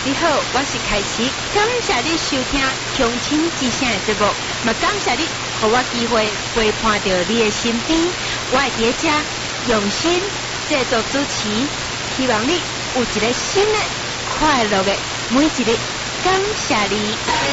你好，我是凯琪，感谢你收听《乡亲之声》的节目，嘛感谢你，给我机会陪伴到你的身边，我会伫遮用心制作主持，希望你有一个新的快乐的每一日，感谢你。